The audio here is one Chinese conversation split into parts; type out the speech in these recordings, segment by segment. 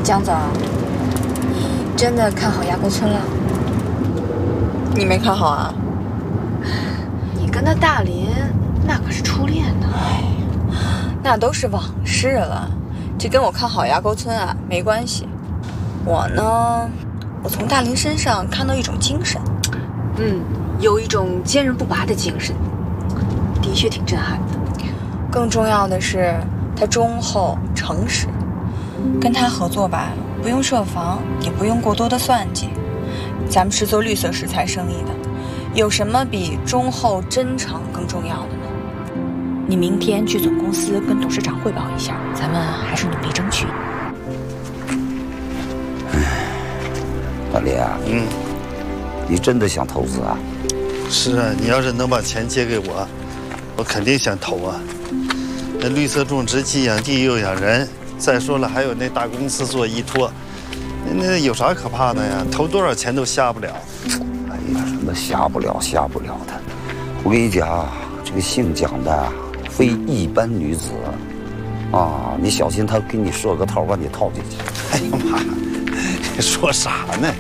江总，你真的看好牙沟村了？ 你没看好啊？ 你跟那大林那可是初恋呢。 哎，那都是往事了，这跟我看好牙沟村啊没关系。我呢，我从大林身上看到一种精神， 有一种坚韧不拔的精神，的确挺震撼的。 更重要的是，他忠厚诚实。跟他合作吧，不用设防，也不用过多的算计。咱们是做绿色食材生意的，有什么比忠厚真诚更重要的呢？ 你明天去总公司跟董事长汇报一下，咱们还是努力争取。 大林啊，你真的想投资啊？ 是啊，你要是能把钱借给我，我肯定想投啊。那绿色种植既养地又养人，再说了还有那大公司做依托，那有啥可怕的呀？投多少钱都下不了。 哎呀，什么下不了的？我跟你讲，这个姓蒋的非一般女子啊，你小心她给你设个套，把你套进去。 哎呀妈，你说啥呢？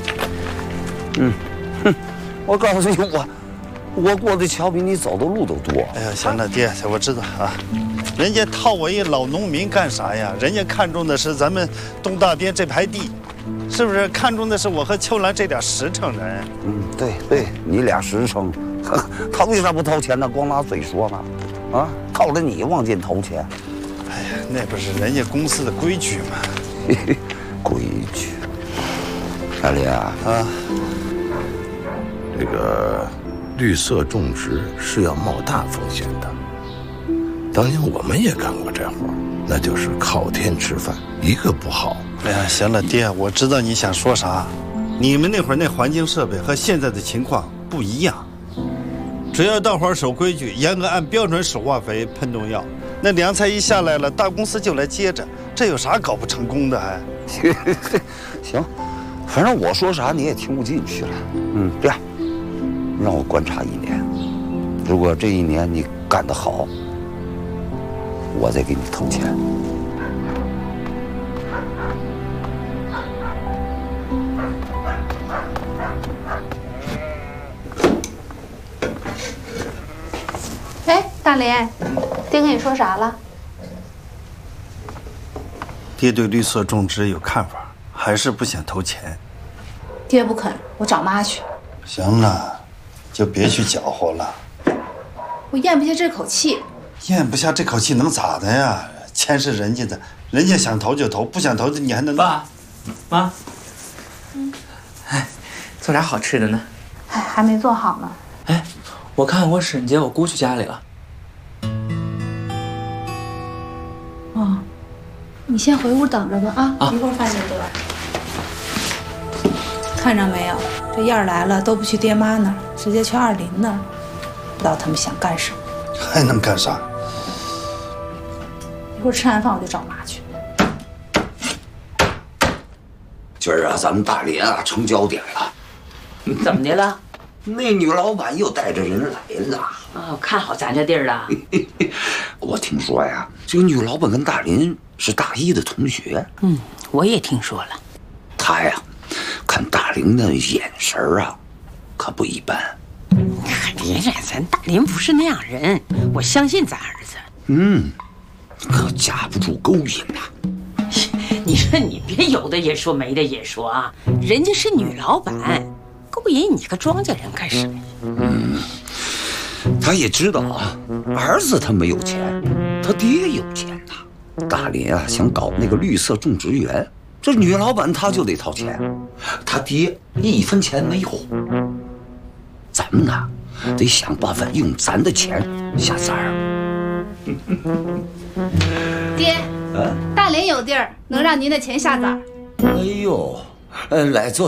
我告诉你，我过的桥比你走的路都多。 哎呀，行了，爹，我知道啊。人家套我一老农民干啥呀？人家看中的是咱们东大边这排地，是不是？看中的是我和秋兰这点实诚人。 对，你俩实诚，他为啥不掏钱呢？光拿嘴说呢？啊，靠着你往进投钱。 哎呀，那不是人家公司的规矩吗？ 规矩。大林啊， 这个绿色种植是要冒大风险的。当年我们也干过这活，那就是靠天吃饭，一个不好。 哎呀，行了，爹，我知道你想说啥。你们那会儿那环境设备和现在的情况不一样，只要大伙儿守规矩，严格按标准使化肥、喷农药，那粮菜一下来了，大公司就来接着，这有啥搞不成功的还？ 行，反正我说啥你也听不进去了。这样，让我观察1年，如果这1年你干得好，我再给你投钱。 哎，大林，爹跟你说啥了？ 爹对绿色种植有看法，还是不想投钱。 爹不肯，我找妈去。 行了，就别去搅和了。 我咽不下这口气。 咽不下这口气能咋的呀？钱是人家的，人家想投就投，不想投的你还能？ 爸，妈，哎，做啥好吃的呢？ 哎，还没做好呢。 哎，我看我婶姐我姑去家里了。 哦，你先回屋等着吧啊，一会儿饭就得。看着没有，这燕儿来了都不去爹妈那儿，直接去二林那儿，不知道他们想干什么。 还能干啥？ 一会儿吃完饭我就找妈去。 今儿啊，咱们大连啊成焦点了。 怎么的了？ 那女老板又带着人来了。 哦，看好咱这地儿了。 我听说呀，这个女老板跟大林是大一的同学。 我也听说了。 她呀，看大林的眼神啊，可不一般。 别人咱大林不是那样人，我相信咱儿子。 可架不住勾引呐。 你说你别有的也说没的也说啊，人家是女老板，勾引你个庄稼人干什么？ 他也知道啊，儿子他没有钱，他爹有钱呐。大林啊想搞那个绿色种植园，这女老板她就得掏钱，他爹1分钱没有。咱们呢得想办法用咱的钱下崽儿。 爹，大连有地儿能让您的钱下崽儿。 哎呦，来坐。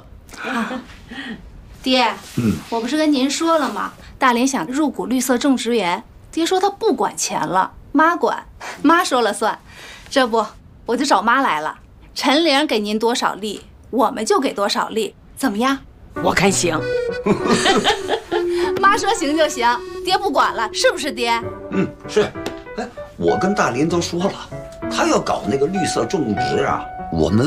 爹，我不是跟您说了吗？大连想入股绿色种植园，爹说他不管钱了，妈管，妈说了算。这不，我就找妈来了。陈玲给您多少利，我们就给多少利，怎么样？ 我看行。 妈说行就行，爹不管了，是不是爹？ 是。哎，我跟大林都说了，他要搞那个绿色种植啊，我们